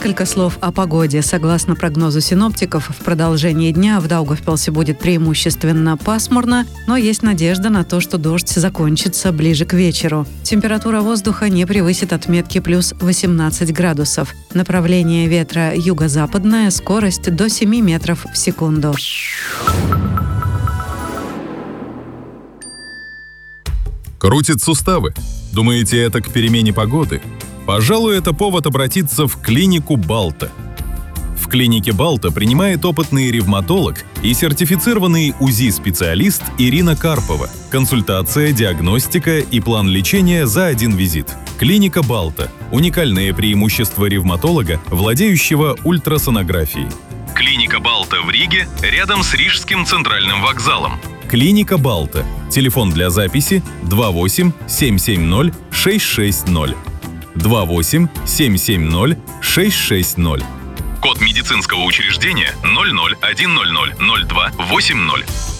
Несколько слов о погоде. Согласно прогнозу синоптиков, в продолжении дня в Даугавпилсе будет преимущественно пасмурно, но есть надежда на то, что дождь закончится ближе к вечеру. Температура воздуха не превысит отметки плюс 18 градусов. Направление ветра юго-западное, скорость до 7 метров в секунду. Крутит суставы? Думаете, это к перемене погоды? Пожалуй, это повод обратиться в клинику Балта. В клинике Балта принимает опытный ревматолог и сертифицированный УЗИ-специалист Ирина Карпова. Консультация, диагностика и план лечения за один визит. Клиника Балта – уникальное преимущество ревматолога, владеющего ультрасонографией. Клиника Балта в Риге, рядом с Рижским центральным вокзалом. Клиника Балта. Телефон для записи 28 770 660. 28 770 660. Код медицинского учреждения 00 100 02 80.